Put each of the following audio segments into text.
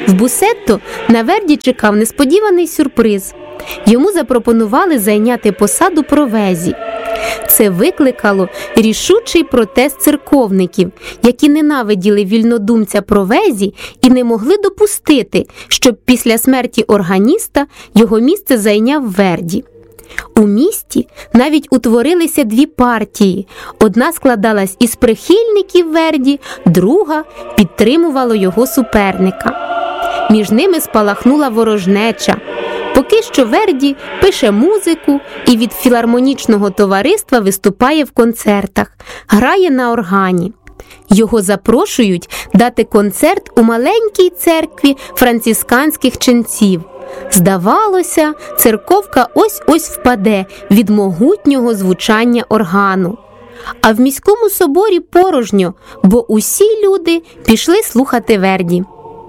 В Бусетто на Верді чекав несподіваний сюрприз. Йому запропонували зайняти посаду провезі. Це викликало рішучий протест церковників, які ненавиділи вільнодумця провезі і не могли допустити, щоб після смерті органіста його місце зайняв Верді. У місті навіть утворилися дві партії. Одна складалась із прихильників Верді, друга підтримувала його суперника. Між ними спалахнула ворожнеча. Поки що Верді пише музику і від філармонічного товариства виступає в концертах, грає на органі. Його запрошують дати концерт у маленькій церкві францисканських ченців. Здавалося, церковка ось-ось впаде від могутнього звучання органу. А в міському соборі порожньо, бо усі люди пішли слухати Верді.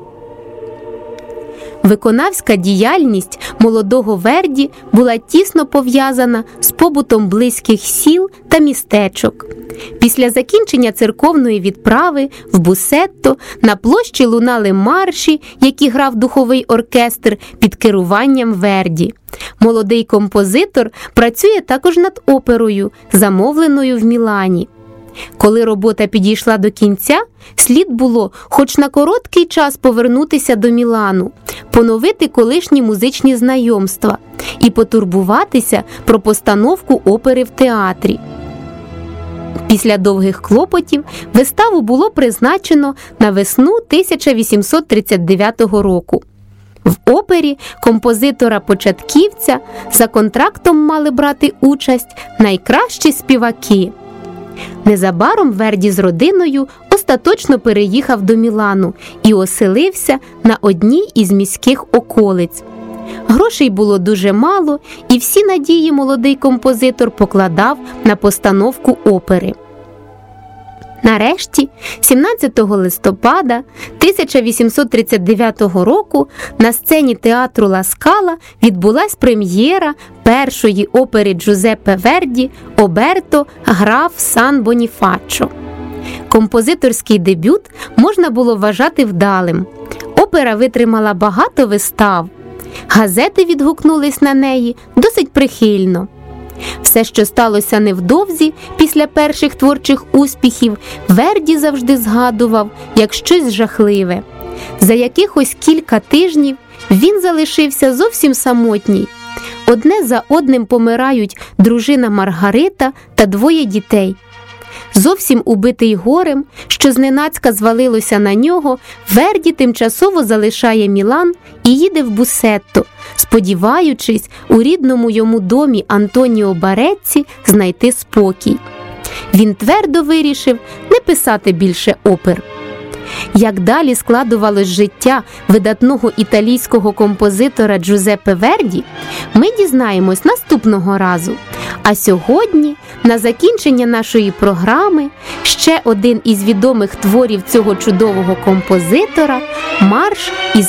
Виконавська діяльність молодого Верді була тісно пов'язана з побутом близьких сіл та містечок. Після закінчення церковної відправи в Бусетто на площі лунали марші, які грав духовий оркестр під керуванням Верді. Молодий композитор працює також над оперою, замовленою в Мілані. Коли робота підійшла до кінця, слід було хоч на короткий час повернутися до Мілану, поновити колишні музичні знайомства і потурбуватися про постановку опери в театрі. Після довгих клопотів виставу було призначено на весну 1839 року. В опері композитора-початківця за контрактом мали брати участь найкращі співаки. Незабаром Верді з родиною остаточно переїхав до Мілану і оселився на одній із міських околиць. Грошей було дуже мало, і всі надії молодий композитор покладав на постановку опери. Нарешті, 17 листопада 1839 року на сцені театру Ла Скала відбулась прем'єра першої опери Джузеппе Верді «Оберто, граф Сан-Боніфаччо». Композиторський дебют можна було вважати вдалим. Опера витримала багато вистав. Газети відгукнулись на неї досить прихильно. Все, що сталося невдовзі після перших творчих успіхів, Верді завжди згадував як щось жахливе. За якихось кілька тижнів він залишився зовсім самотній. Одне за одним помирають дружина Маргарита та двоє дітей. Зовсім убитий горем, що зненацька звалилося на нього, Верді тимчасово залишає Мілан і їде в Бусетто, сподіваючись у рідному йому домі Антоніо Барецці знайти спокій. Він твердо вирішив не писати більше опер. Як далі складувалось життя видатного італійського композитора Джузеппе Верді, ми дізнаємось наступного разу. А сьогодні, на закінчення нашої програми, ще один із відомих творів цього чудового композитора – марш із